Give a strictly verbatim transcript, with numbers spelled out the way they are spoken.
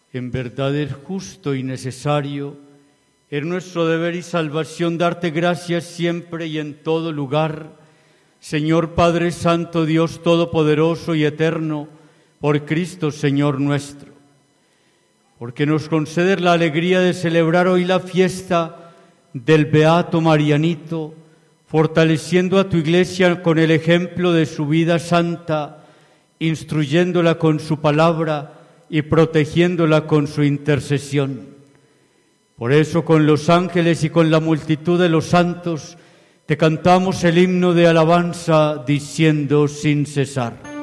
En verdad es justo y necesario, es nuestro deber y salvación darte gracias siempre y en todo lugar, Señor Padre Santo, Dios Todopoderoso y Eterno, por Cristo Señor nuestro, porque nos concedes la alegría de celebrar hoy la fiesta del Beato Marianito, fortaleciendo a tu Iglesia con el ejemplo de su vida santa, instruyéndola con su palabra y protegiéndola con su intercesión. Por eso, con los ángeles y con la multitud de los santos, te cantamos el himno de alabanza diciendo sin cesar.